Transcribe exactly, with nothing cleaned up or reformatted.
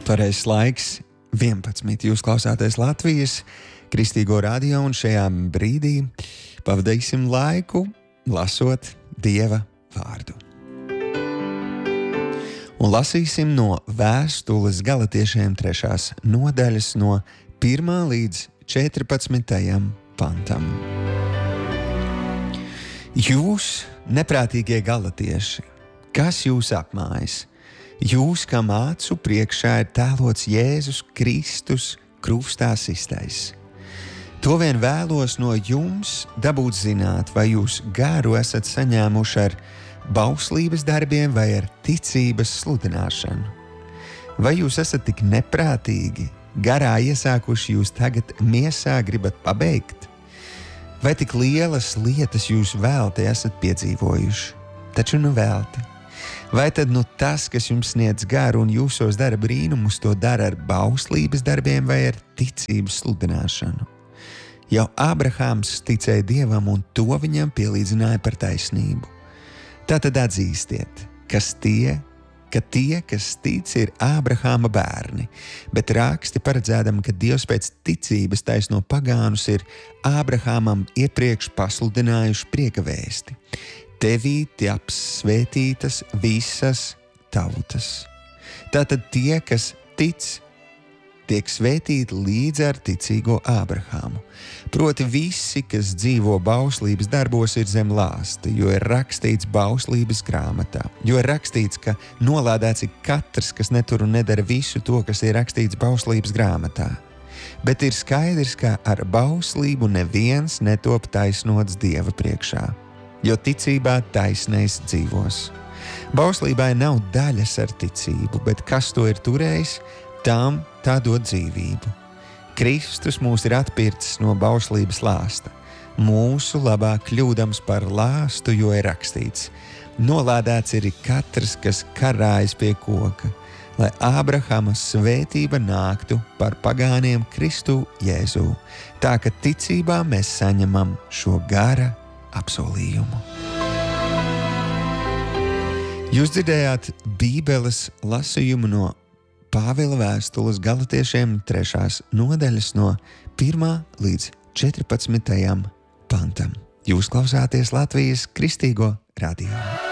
Pareizs laiks vienpadsmit. Jūs klausāties Latvijas Kristīgo radio un šajā brīdī pavadīsim laiku lasot Dieva vārdu. Un lasīsim no vēstules Galatiešiem trešās nodaļas no pirmā līdz četrpadsmitajam pantam. Jūs, neprātīgie galatieši, kas jūs apmājas? Jūs, kam acu priekšā ir tēlots Jēzus Kristus krustā sistais. To vien vēlos no jums dabūt zināt, vai jūs garu esat saņēmuši ar bauslības darbiem vai ar ticības sludināšanu. Vai jūs esat tik neprātīgi, garā iesākuši jūs tagad miesā gribat pabeigt? Vai tik lielas lietas jūs velti esat piedzīvojuši? Taču nu velti. Vai tad nu tas, kas jums sniedz garu un jūsos dara brīnumus, to dara ar bauslības darbiem vai ar ticības sludināšanu? Jau Ābrahāms ticēja Dievam un to viņam pielīdzināja par taisnību. Tātad atzīstiet, kas tie, ka tie, kas tic, ir Ābrahāma bērni, bet raksti paredzēdam, ka Dievs pēc ticības taisno pagānus ir Ābrahāmam iepriekš pasludinājuši prieka vēsti. Tevī tiek svētītas visas tautas. Tātad tie, kas tic, tiek svētīti līdz ar ticīgo Ābrahāmu. Proti visi, kas dzīvo bauslības darbos, ir zem lāsta, jo ir rakstīts bauslības grāmatā. Jo ir rakstīts, ka nolādēts ir katrs, kas netur un nedara visu to, kas ir rakstīts bauslības grāmatā. Bet ir skaidrs, ka ar bauslību neviens netop taisnots Dieva priekšā. Jo ticībā taisnais dzīvos. Bauslībai nav daļas ar ticību, bet kas to ir turējis, tam tā dod dzīvību. Kristus mūs ir atpircis no bauslības lāsta. Mūsu labā kļūdams par lāstu, jo ir rakstīts. Nolādēts ir katrs, kas karājas pie koka, lai Ābrahama svētība nāktu par pagāniem Kristu Jēzū. Tā ka ticībā mēs saņemam šo gara apsolījumu. Jūs dzirdējāt Bībeles lasījumu no Pāvila vēstules Galatiešiem trešās nodaļas no pirmā līdz četrpadsmitajam pantam. Jūs klausāties Latvijas Kristīgo radio.